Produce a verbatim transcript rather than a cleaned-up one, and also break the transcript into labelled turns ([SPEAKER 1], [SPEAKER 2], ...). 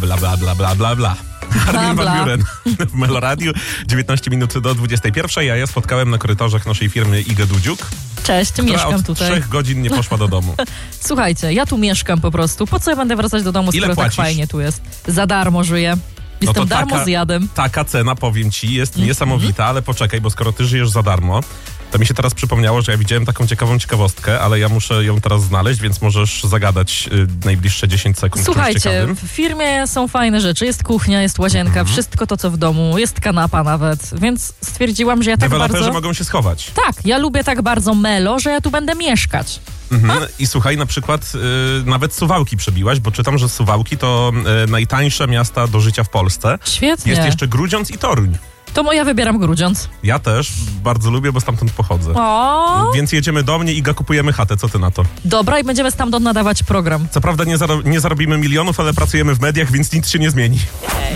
[SPEAKER 1] bla, bla, bla, bla, bla, bla. Armin
[SPEAKER 2] bla.
[SPEAKER 1] van Buuren w Meloradiu, dziewiętnaście minut do dwudziestej pierwszej, a ja spotkałem na korytarzach naszej firmy Igę Dudziuk,
[SPEAKER 2] Cześć,
[SPEAKER 1] która
[SPEAKER 2] mieszkam
[SPEAKER 1] od
[SPEAKER 2] tutaj.
[SPEAKER 1] trzech godzin nie poszła do domu.
[SPEAKER 2] Słuchajcie, ja tu mieszkam po prostu. Po co ja będę wracać do domu,
[SPEAKER 1] Ile
[SPEAKER 2] skoro
[SPEAKER 1] płacisz?
[SPEAKER 2] tak fajnie tu jest? Za darmo żyję.
[SPEAKER 1] No
[SPEAKER 2] Jestem
[SPEAKER 1] to
[SPEAKER 2] darmo
[SPEAKER 1] taka-
[SPEAKER 2] zjadem.
[SPEAKER 1] Taka cena, powiem ci, jest
[SPEAKER 2] Mhm.
[SPEAKER 1] niesamowita, ale poczekaj, bo skoro ty żyjesz za darmo, to mi się teraz przypomniało, że ja widziałem taką ciekawą ciekawostkę, ale ja muszę ją teraz znaleźć, więc możesz zagadać y, najbliższe dziesięć sekund. czymś
[SPEAKER 2] Słuchajcie,
[SPEAKER 1] ciekawym.
[SPEAKER 2] w firmie są fajne rzeczy. Jest kuchnia, jest łazienka,
[SPEAKER 1] Mhm.
[SPEAKER 2] wszystko to, co w domu. Jest kanapa nawet. Więc stwierdziłam, że ja tak
[SPEAKER 1] Deweloperzy
[SPEAKER 2] bardzo...
[SPEAKER 1] mogą się schować.
[SPEAKER 2] Tak, ja lubię tak bardzo melo, że ja tu będę mieszkać.
[SPEAKER 1] Mhm. I słuchaj, na przykład y, nawet Suwałki przebiłaś, bo czytam, że Suwałki to y, najtańsze miasta do życia w Polsce.
[SPEAKER 2] Świetnie.
[SPEAKER 1] Jest jeszcze Grudziądz i Toruń.
[SPEAKER 2] To ja wybieram Grudziądz.
[SPEAKER 1] Ja też bardzo lubię, bo stamtąd pochodzę.
[SPEAKER 2] O,
[SPEAKER 1] Więc jedziemy do mnie i Iga, kupujemy chatę. Co ty na to?
[SPEAKER 2] dobra, i będziemy stamtąd nadawać program.
[SPEAKER 1] Co prawda nie, zaro- nie zarobimy milionów, ale pracujemy w mediach, więc nic się nie zmieni.